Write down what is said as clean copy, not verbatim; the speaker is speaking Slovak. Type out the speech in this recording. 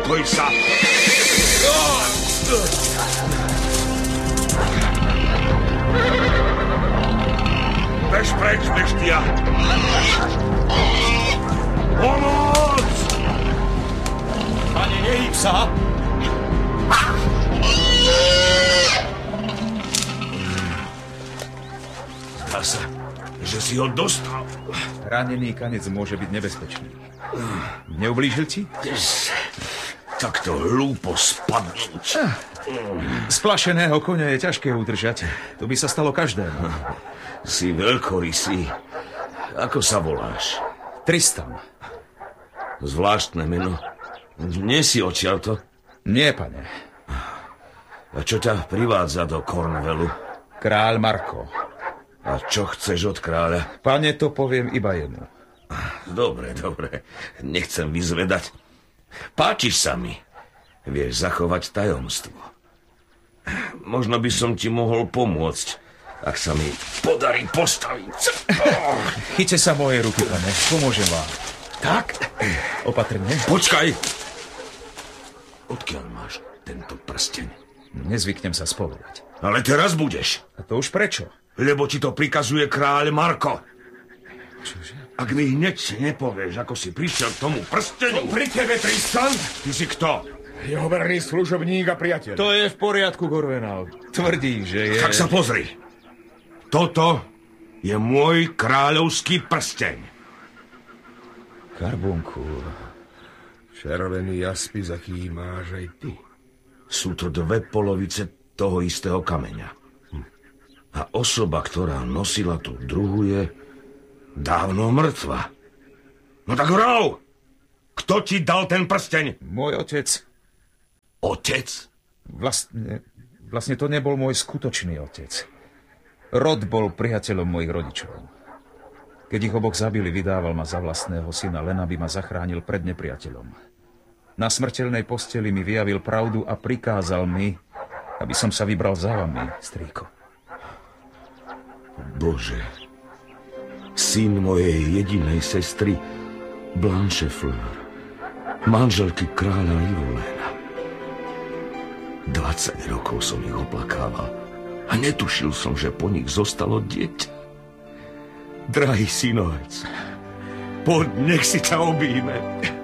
Upokoj sa! Bež preč, beštia! Pomoc! Pane, nehýb sa! Zdá sa, že si ho dostal. Ranený kanec môže byť nebezpečný. Neublížil ti? Takto hlúpo spadnúť. Splašeného koňa je ťažké udržať. To by sa stalo každému. Si veľkorysý. Ako sa voláš? Tristan. Zvláštne meno. Nie si odtiaľto? Nie, pane. A čo ťa privádza do Cornwallu? Kráľ Marko. A čo chceš od kráľa? Pane, to poviem iba jemu. Dobre. Nechcem vyzvedať. Páčiš sa mi. Vieš zachovať tajomstvo. Možno by som ti mohol pomôcť, ak sa mi podarí postaviť. Chyťte sa moje ruky, pane. Pomôžem vám. Tak? Opatrne. Počkaj! Odkiaľ máš tento prsteň? Nezvyknem sa spovedať. Ale teraz budeš. A to už prečo? Lebo ti to prikazuje kráľ Marko. Čože? Ak mi hneď nepovieš, ako si prišiel k tomu prsteniu... Pri tebe, Tristan? Ty si kto? Jeho verný služobník a priateľ. To je v poriadku, Gorvenal. Tvrdí, že je... Tak sa pozri. Toto je môj kráľovský prsteň. Karbunku. Červený jaspis, aký máš aj ty. Sú to dve polovice toho istého kameňa. A osoba, ktorá nosila tú druhú, je dávno mŕtva. No tak vrov! Kto ti dal ten prsteň? Môj otec. Otec? Vlastne to nebol môj skutočný otec. Rod bol priateľom mojich rodičov. Keď ich obok zabili, vydával ma za vlastného syna, len aby ma zachránil pred nepriateľom. Na smrteľnej posteli mi vyjavil pravdu a prikázal mi, aby som sa vybral za vami, strýko. Bože, syn mojej jedinej sestry Blanche Fleur, manželky kráľa Ivolena. 20 rokov som ich oplakával a netušil som, že po nich zostalo dieťa. Drahý synovec, poď, nech si ťa objíme.